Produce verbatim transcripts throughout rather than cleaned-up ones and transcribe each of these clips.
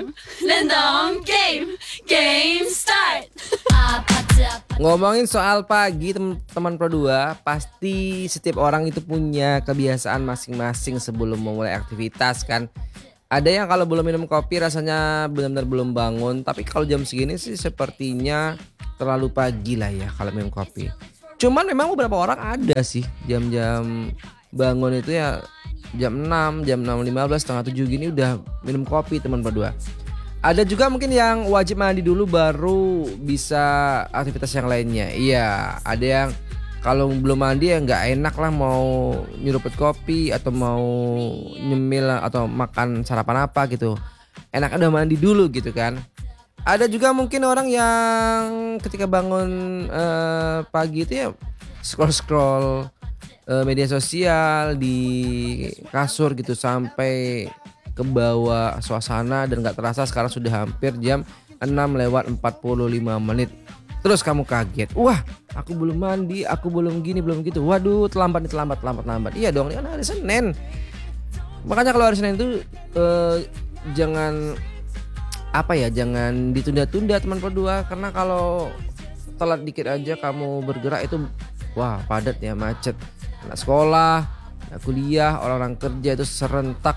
game, Lendong game, game start. Ngomongin soal pagi teman-teman Pro dua, pasti setiap orang itu punya kebiasaan masing-masing sebelum memulai aktivitas kan. Ada yang kalau belum minum kopi rasanya benar-benar belum bangun, tapi kalau jam segini sih sepertinya terlalu pagi lah ya kalau minum kopi. Cuman memang beberapa orang ada sih jam-jam bangun itu ya jam enam, jam enam lima belas, setengah tujuh gini udah minum kopi teman Pro dua. Ada juga mungkin yang wajib mandi dulu baru bisa aktivitas yang lainnya. Iya, ada yang kalau belum mandi ya nggak enak lah mau nyeruput kopi atau mau nyemil atau makan sarapan apa gitu. Enak udah mandi dulu gitu kan. Ada juga mungkin orang yang ketika bangun eh, pagi itu ya scroll-scroll eh, media sosial di kasur gitu sampai ke bawah suasana dan gak terasa sekarang sudah hampir jam enam lewat empat puluh lima menit. Terus kamu kaget, wah aku belum mandi, aku belum gini, belum gitu. Waduh terlambat nih, terlambat, terlambat, terlambat. Iya dong, ini kan hari Senin. Makanya kalau hari Senin itu eh, jangan apa ya, jangan ditunda-tunda teman Pro dua. Karena kalau telat dikit aja kamu bergerak itu wah padat ya, macet. Anak sekolah, anak kuliah, orang-orang kerja itu serentak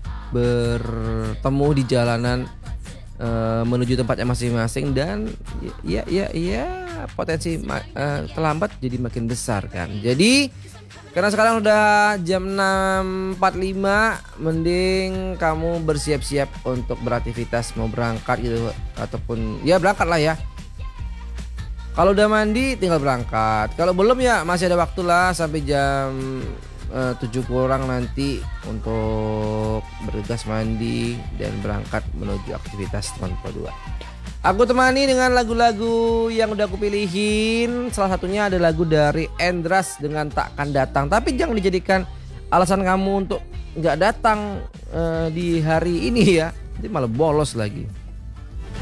bertemu di jalanan e, menuju tempatnya masing-masing dan ya ya ya potensi e, terlambat jadi makin besar kan. Jadi karena sekarang udah jam enam empat puluh lima, mending kamu bersiap-siap untuk beraktivitas mau berangkat gitu ataupun ya berangkat lah ya. Kalau udah mandi tinggal berangkat. Kalau belum ya masih ada waktu lah sampai jam Uh, tujuh kurang nanti untuk bergegas mandi dan berangkat menuju aktivitas teman Pro dua. Aku temani dengan lagu-lagu yang udah aku pilihin. Salah satunya ada lagu dari Endras dengan Takkan Datang. Tapi jangan dijadikan alasan kamu untuk gak datang uh, di hari ini ya. Nanti malah bolos lagi.